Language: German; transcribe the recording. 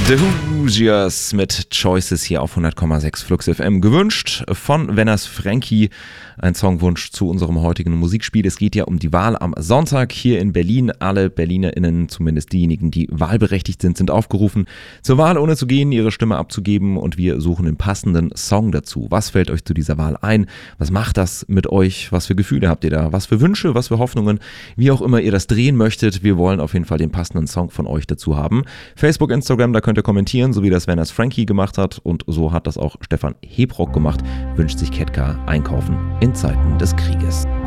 The Hoosiers mit Choices hier auf 100,6 Flux FM. Gewünscht von Wenners Frankie. Ein Songwunsch zu unserem heutigen Musikspiel. Es geht ja um die Wahl am Sonntag hier in Berlin. Alle BerlinerInnen, zumindest diejenigen, die wahlberechtigt sind, sind aufgerufen, zur Wahl ohne zu gehen, ihre Stimme abzugeben. Und wir suchen den passenden Song dazu. Was fällt euch zu dieser Wahl ein? Was macht das mit euch? Was für Gefühle habt ihr da? Was für Wünsche? Was für Hoffnungen? Wie auch immer ihr das drehen möchtet. Wir wollen auf jeden Fall den passenden Song von euch dazu haben. Facebook, Instagram, da könnt ihr kommentieren, so wie das Wenners Frankie gemacht hat. Und so hat das auch Stefan Hebrock gemacht. Wünscht sich Ketka einkaufen in Zeiten des Krieges.